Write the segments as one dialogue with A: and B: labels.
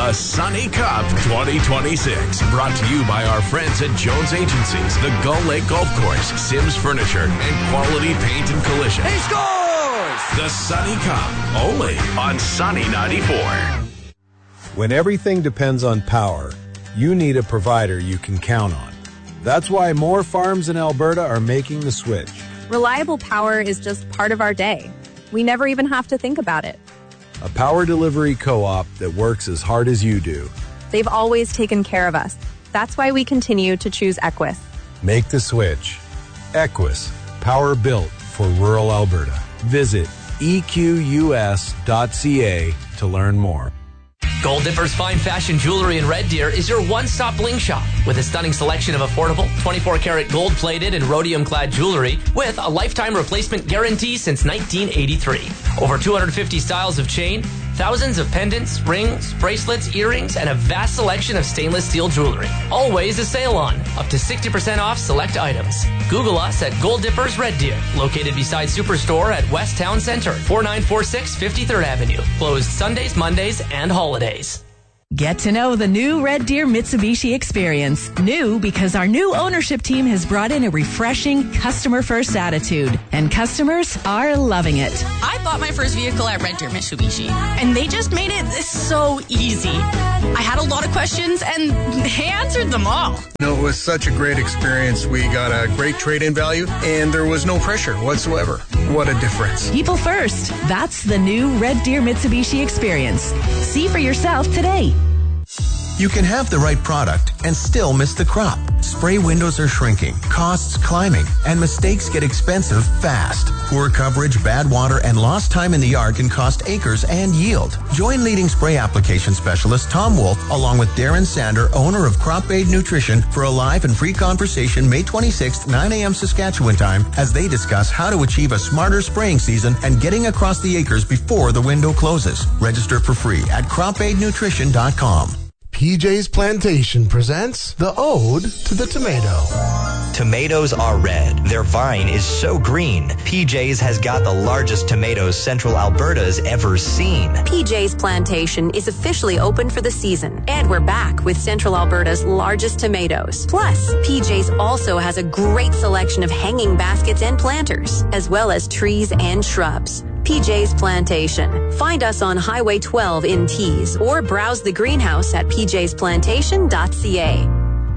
A: The Sunny Cup 2026. Brought to you by our friends at Jones Agencies, the Gull Lake Golf Course, Sims Furniture, and Quality Paint and Collision.
B: He scores!
A: The Sunny Cup, only on Sunny 94.
C: When everything depends on power, you need a provider you can count on. That's why more farms in Alberta are making the switch.
D: Reliable power is just part of our day. We never even have to think about it.
C: A power delivery co-op that works as hard as you do.
D: They've always taken care of us. That's why we continue to choose Equus.
C: Make the switch. Equus, power built for rural Alberta. Visit equs.ca to learn more.
E: Gold Dipper's fine fashion jewelry in Red Deer is your one-stop bling shop with a stunning selection of affordable 24-karat gold-plated and rhodium-clad jewelry with a lifetime replacement guarantee since 1983. Over 250 styles of chain, thousands of pendants, rings, bracelets, earrings, and a vast selection of stainless steel jewelry. Always a sale on, up to 60% off select items. Google us at Gold Dippers Red Deer, located beside Superstore at West Town Center, 4946 53rd Avenue. Closed Sundays, Mondays, and holidays.
F: Get to know the new Red Deer Mitsubishi experience. New because our new ownership team has brought in a refreshing customer-first attitude, and customers are loving it.
G: I bought my first vehicle at Red Deer Mitsubishi, and they just made it so easy. I had a lot of questions, and they answered them all.
H: No, it was such a great experience. We got a great trade-in value, and there was no pressure whatsoever. What a difference.
F: People first. That's the new Red Deer Mitsubishi experience. See for yourself today.
I: You can have the right product and still miss the crop. Spray windows are shrinking, costs climbing, and mistakes get expensive fast. Poor coverage, bad water, and lost time in the yard can cost acres and yield. Join leading spray application specialist Tom Wolf along with Darren Sander, owner of Crop Aid Nutrition, for a live and free conversation May 26th, 9 a.m. Saskatchewan time, as they discuss how to achieve a smarter spraying season and getting across the acres before the window closes. Register for free at cropaidnutrition.com.
J: PJ's Plantation presents the Ode to the Tomato.
K: Tomatoes are red. Their vine is so green. PJ's has got the largest tomatoes Central Alberta's ever seen.
L: PJ's Plantation is officially open for the season, and we're back with Central Alberta's largest tomatoes. Plus, PJ's also has a great selection of hanging baskets and planters, as well as trees and shrubs. PJ's Plantation. Find us on Highway 12 in Tees or browse the greenhouse at pjsplantation.ca.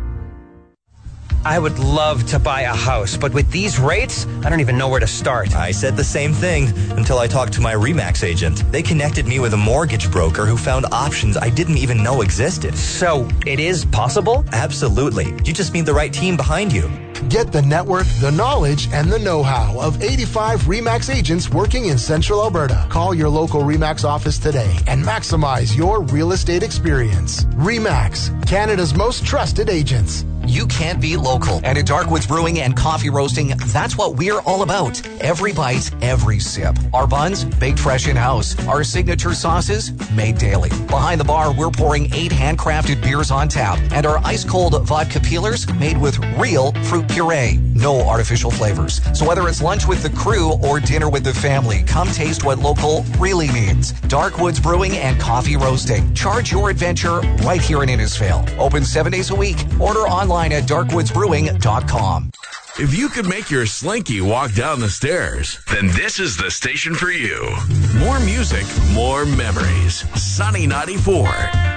M: I would love to buy a house, but with these rates, I don't even know where to start.
K: I said the same thing until I talked to my RE/MAX agent. They connected me with a mortgage broker who found options I didn't even know existed.
M: So, it is possible?
K: Absolutely. You just need the right team behind you.
J: Get the network, the knowledge, and the know-how of 85 RE/MAX agents working in Central Alberta. Call your local RE/MAX office today and maximize your real estate experience. RE/MAX, Canada's most trusted agents.
N: You can't be local. And at Darkwoods Brewing and Coffee Roasting, that's what we're all about. Every bite, every sip. Our buns, baked fresh in-house. Our signature sauces, made daily. Behind the bar, we're pouring 8 handcrafted beers on tap. And our ice-cold vodka peelers made with real fruit puree. No artificial flavors. So whether it's lunch with the crew or dinner with the family, come taste what local really means. Darkwoods Brewing and Coffee Roasting. Charge your adventure right here in Innisfail. Open 7 days a week. Order online at darkwoodsbrewing.com.
A: If you could make your Slinky walk down the stairs, then this is the station for you. More music, more memories. Sunny 94.